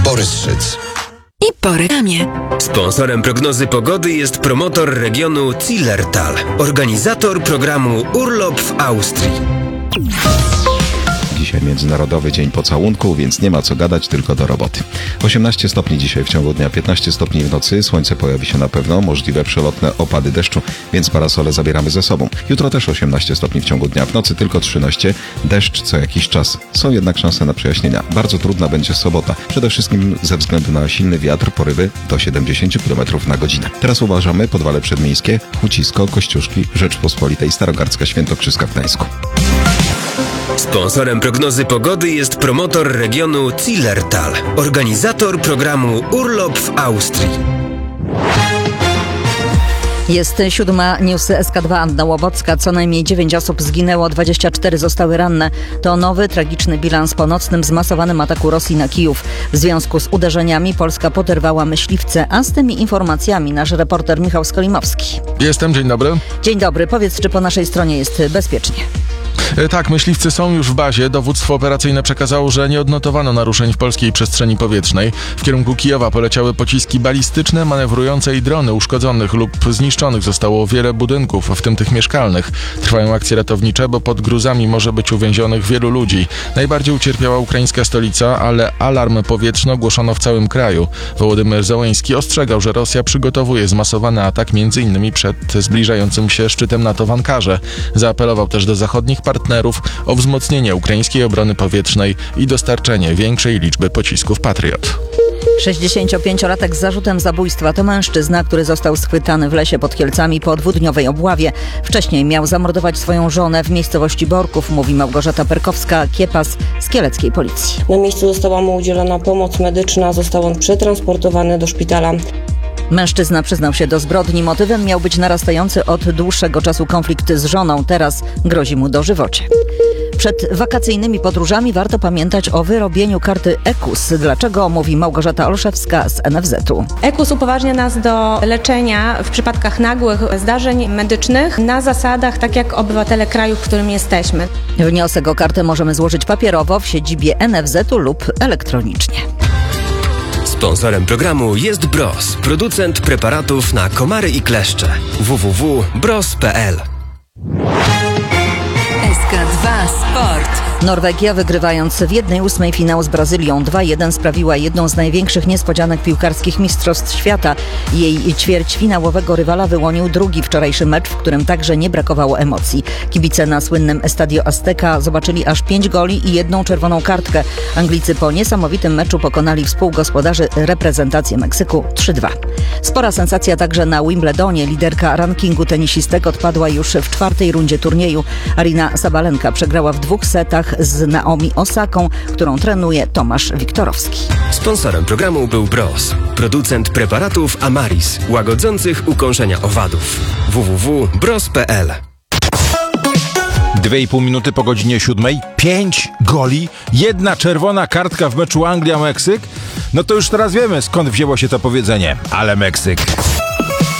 Borys Szyc. I po reklamie. Sponsorem prognozy pogody jest promotor regionu Zillertal, organizator programu Urlop w Austrii. Dzisiaj Międzynarodowy Dzień Pocałunku, więc nie ma co gadać, tylko do roboty. 18 stopni dzisiaj w ciągu dnia, 15 stopni w nocy, słońce pojawi się na pewno, możliwe przelotne opady deszczu, więc parasole zabieramy ze sobą. Jutro też 18 stopni w ciągu dnia, w nocy tylko 13, deszcz co jakiś czas. Są jednak szanse na przejaśnienia. Bardzo trudna będzie sobota, przede wszystkim ze względu na silny wiatr, porywy do 70 km na godzinę. Teraz uważamy Podwale Przedmiejskie, Hucisko, Kościuszki, Rzeczpospolitej, Starogardzka, Świętokrzyska w Gdańsku. Sponsorem prognozy pogody jest promotor regionu Zillertal, organizator programu Urlop w Austrii. Jest 7. News SK2 Anna Łobocka. Co najmniej 9 osób zginęło, 24 zostały ranne. To nowy, tragiczny bilans po nocnym, zmasowanym ataku Rosji na Kijów. W związku z uderzeniami Polska poderwała myśliwce, a z tymi informacjami nasz reporter Michał Skolimowski. Jestem, dzień dobry. Dzień dobry, powiedz, czy po naszej stronie jest bezpiecznie? Tak, myśliwcy są już w bazie. Dowództwo operacyjne przekazało, że nie odnotowano naruszeń w polskiej przestrzeni powietrznej. W kierunku Kijowa poleciały pociski balistyczne, manewrujące i drony. Uszkodzonych lub zniszczonych zostało wiele budynków, w tym tych mieszkalnych. Trwają akcje ratownicze, bo pod gruzami może być uwięzionych wielu ludzi. Najbardziej ucierpiała ukraińska stolica, ale alarm powietrzny ogłoszono w całym kraju. Wołodymyr Zełenski ostrzegał, że Rosja przygotowuje zmasowany atak m.in. przed zbliżającym się szczytem NATO w Ankarze. Zaapelował też do zachodnich partnerów o wzmocnienie ukraińskiej obrony powietrznej i dostarczenie większej liczby pocisków Patriot. 65-latek z zarzutem zabójstwa to mężczyzna, który został schwytany w lesie pod Kielcami po dwudniowej obławie. Wcześniej miał zamordować swoją żonę w miejscowości Borków, mówi Małgorzata Perkowska-Kiepas z kieleckiej policji. Na miejscu została mu udzielona pomoc medyczna, został on przetransportowany do szpitala. Mężczyzna przyznał się do zbrodni. Motywem miał być narastający od dłuższego czasu konflikt z żoną. Teraz grozi mu dożywocie. Przed wakacyjnymi podróżami warto pamiętać o wyrobieniu karty EKUS. Dlaczego? Mówi Małgorzata Olszewska z NFZ-u. EKUS upoważnia nas do leczenia w przypadkach nagłych zdarzeń medycznych na zasadach, tak jak obywatele kraju, w którym jesteśmy. Wniosek o kartę możemy złożyć papierowo w siedzibie NFZ-u lub elektronicznie. Sponsorem programu jest Bros, producent preparatów na komary i kleszcze. www.bros.pl. SK2 Sport. Norwegia, wygrywając w 1/8 finału z Brazylią 2-1, sprawiła jedną z największych niespodzianek piłkarskich mistrzostw świata. Jej ćwierćfinałowego rywala wyłonił drugi wczorajszy mecz, w którym także nie brakowało emocji. Kibice na słynnym Estadio Azteca zobaczyli aż 5 goli i 1 czerwoną kartkę. Anglicy po niesamowitym meczu pokonali współgospodarzy reprezentację Meksyku 3-2. Spora sensacja także na Wimbledonie. Liderka rankingu tenisistek odpadła już w 4. rundzie turnieju. Arina Sabalenka przegrała w 2 setach z Naomi Osaką, którą trenuje Tomasz Wiktorowski. Sponsorem programu był Bros, producent preparatów Amaris, łagodzących ukąszenia owadów. www.bros.pl. 2,5 minuty po godzinie 7. 5 goli, 1 czerwona kartka w meczu Anglia-Meksyk. No to już teraz wiemy, skąd wzięło się to powiedzenie. Ale Meksyk.